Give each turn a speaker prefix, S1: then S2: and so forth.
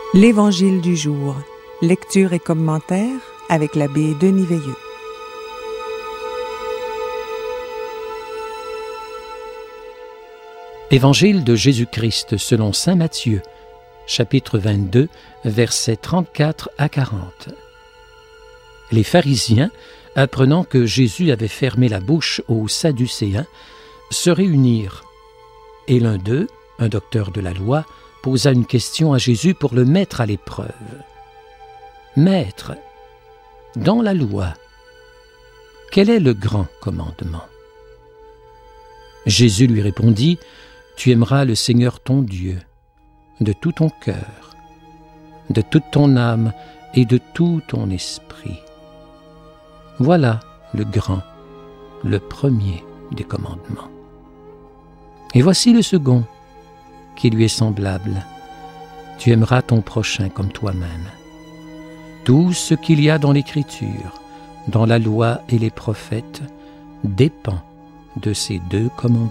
S1: L'Évangile du jour. Lecture et commentaire avec l'abbé Denis Veilleux.
S2: Évangile de Jésus-Christ selon saint Matthieu, chapitre 22, versets 34 à 40. Les pharisiens, apprenant que Jésus avait fermé la bouche aux Sadducéens, se réunirent. Et l'un d'eux, un docteur de la loi, posa une question à Jésus pour le mettre à l'épreuve. « Maître, dans la loi, quel est le grand commandement ?» Jésus lui répondit, « Tu aimeras le Seigneur ton Dieu, de tout ton cœur, de toute ton âme et de tout ton esprit. Voilà le grand, le premier des commandements. Et voici le second, qui lui est semblable. Tu aimeras ton prochain comme toi-même. Tout ce qu'il y a dans l'Écriture, dans la loi et les prophètes, dépend de ces deux commandements. »